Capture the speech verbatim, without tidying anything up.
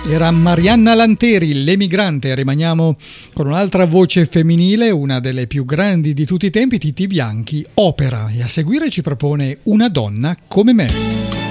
Era Marianna Lanteri, l'emigrante. Rimaniamo con un'altra voce femminile, una delle più grandi di tutti i tempi, Titi Bianchi, Opera, e a seguire ci propone Una donna come me.